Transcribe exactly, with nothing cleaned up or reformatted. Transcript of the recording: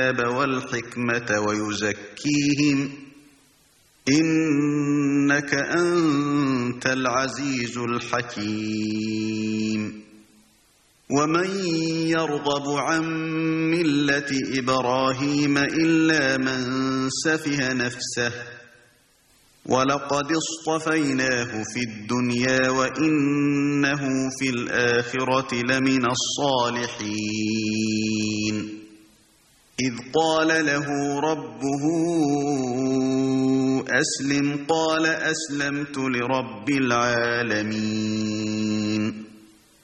الكتاب والحكمة ويزكيهم إنك أنت العزيز الحكيم ومن يرغب عن ملة إبراهيم إلا من سفه نفسه ولقد اصطفيناه في الدنيا وإنه في الآخرة لمن الصالحين إذ قال له ربه أسلم قال أسلمت لرب العالمين